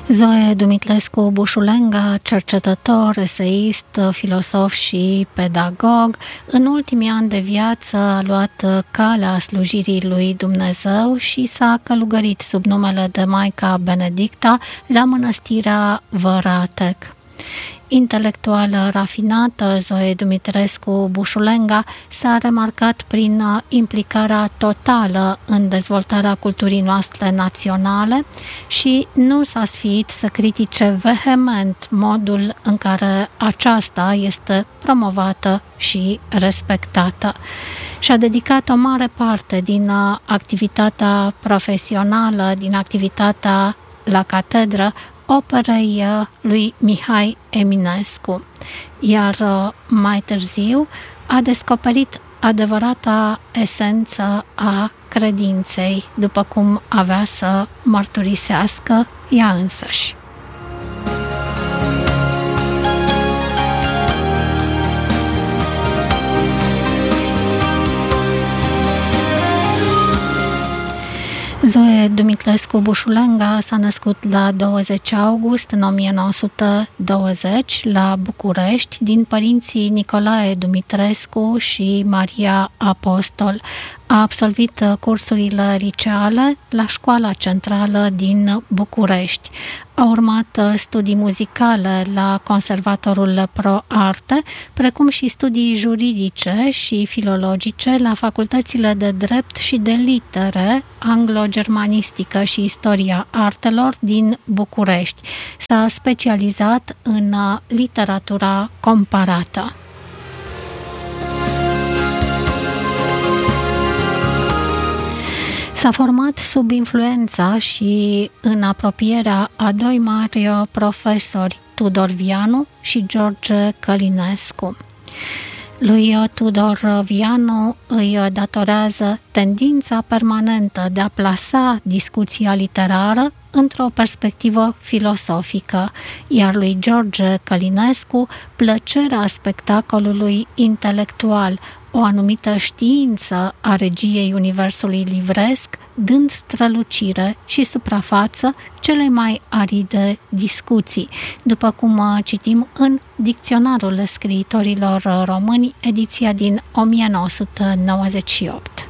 Zoe Dumitrescu Bușulenga, cercetător, eseist, filosof și pedagog, în ultimii ani de viață a luat calea slujirii lui Dumnezeu și s-a călugărit sub numele de Maica Benedicta la mănăstirea Văratec. Intelectuală rafinată, Zoe Dumitrescu Bușulenga s-a remarcat prin implicarea totală în dezvoltarea culturii noastre naționale și nu s-a sfiit să critique vehement modul în care aceasta este promovată și respectată. Și-a dedicat o mare parte din activitatea profesională, din activitatea la catedră, operei lui Mihai Eminescu, iar mai târziu a descoperit adevărata esență a credinței, după cum avea să mărturisească ea însăși. Zoe Dumitrescu Bușulenga s-a născut la 20 august în 1920 la București din părinții Nicolae Dumitrescu și Maria Apostol. A absolvit cursurile liceale la Școala Centrală din București. A urmat studii muzicale la Conservatorul Pro Arte, precum și studii juridice și filologice la facultățile de drept și de litere, anglo-germanistică și istoria artelor din București. S-a specializat în literatura comparată. S-a format sub influența și în apropierea a doi mari profesori, Tudor Vianu și George Călinescu. Lui Tudor Vianu îi datorează tendința permanentă de a plasa discuția literară într-o perspectivă filosofică, iar lui George Călinescu plăcerea spectacolului intelectual, o anumită știință a regiei universului livresc, dând strălucire și suprafață cele mai aride discuții, după cum citim în Dicționarul scriitorilor români, ediția din 1998.